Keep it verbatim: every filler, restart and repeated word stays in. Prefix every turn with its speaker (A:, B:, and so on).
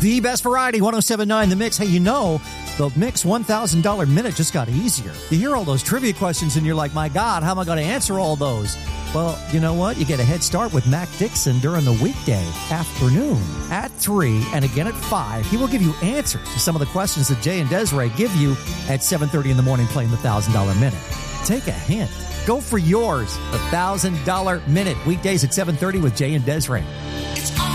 A: The best variety, one oh seven point nine The Mix. Hey, you know, the Mix one thousand dollars minute just got easier. You hear all those trivia questions and you're like, my God, how am I going to answer all those? Well, you know what? You get a head start with Mac Dixon during the weekday afternoon at three and again at five. He will give you answers to some of the questions that Jay and Desiree give you at seven thirty in the morning playing the one thousand dollars minute. Take a hint. Go for yours. The one thousand dollars minute. Weekdays at seven thirty with Jay and Desiree.
B: It's